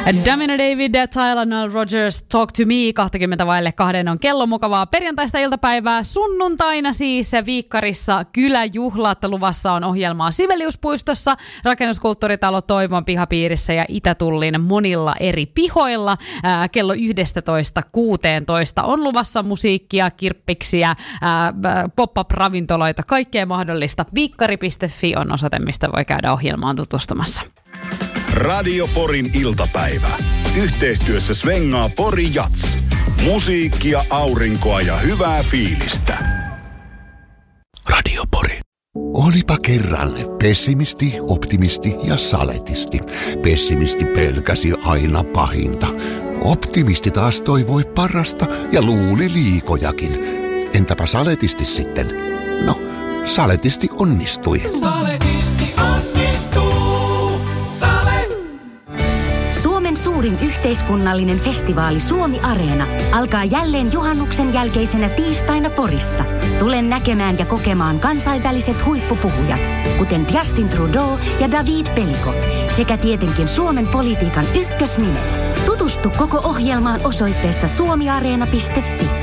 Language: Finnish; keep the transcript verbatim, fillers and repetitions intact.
Damina David, Tyler Noel Rogers, Talk to Me, kaksikymmentä vaille kahden on kello. Mukavaa perjantaista iltapäivää. Sunnuntaina siis Viikkarissa kyläjuhlat. Luvassa on ohjelmaa Sibeliuspuistossa, Rakennuskulttuuritalo Toivon pihapiirissä ja Itätullin monilla eri pihoilla. Ää, kello yksitoista kuusitoista on luvassa musiikkia, kirppiksiä, ää, pop-up-ravintoloita, kaikkea mahdollista. Viikkari piste fi on osoite, mistä voi käydä ohjelmaan tutustumassa. Radio Porin iltapäivä. Yhteistyössä Svengaa Pori Jats. Musiikkia, aurinkoa ja hyvää fiilistä. Radio Pori. Olipa kerran pessimisti, optimisti ja saletisti. Pessimisti pelkäsi aina pahinta. Optimisti taas toivoi parasta ja luuli liikojakin. Entäpä saletisti sitten? No, saletisti onnistui. Saletisti onnistuu. Suomen suurin yhteiskunnallinen festivaali Suomi Areena alkaa jälleen juhannuksen jälkeisenä tiistaina Porissa. Tule näkemään ja kokemaan kansainväliset huippupuhujat, kuten Justin Trudeau ja David Pelikot, sekä tietenkin Suomen politiikan ykkösnimet. Tutustu koko ohjelmaan osoitteessa suomiareena piste fi.